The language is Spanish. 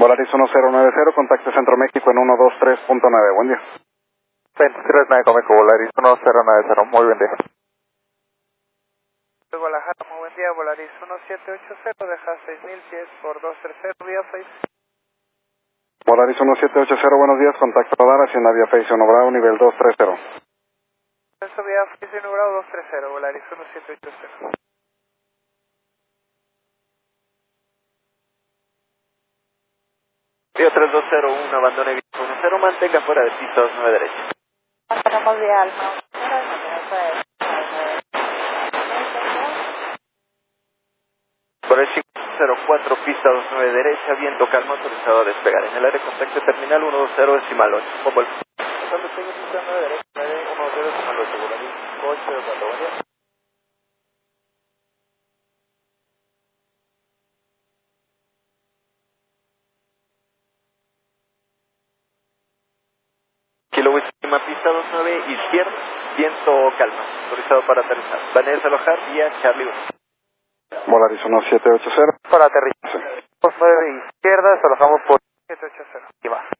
Volaris 1090, contacto Centro México en 123.9, buen día. 23 México, Volaris 1090, muy buen día. Guadalajara, muy buen día, Volaris 1780, deja 6000 pies por 230, vía Face. Volaris 1780, buenos días, contacto radar hacienda vía Face 1 Bravo, nivel 230. Eso vía Face 1 Bravo 230, Volaris 1780. Vía 3201, abandone vía 10, mantenga fuera de pista 29 derecha. Tenemos de Alma. Por el 504, pista 29 derecha, viento calmo, autorizado a despegar. En el área de contacto terminal 120 decimal 8. Como el... Cuando tengo pista 9 derecha, 120 decimal 8, Volaris 8, buen día. Kilo última pista 29 izquierda, viento calma, autorizado para aterrizar. Vanessa alojar vía Charlie 1. Volaris 1780. Para aterrizar. 29 izquierda, alojamos por 780. Y va.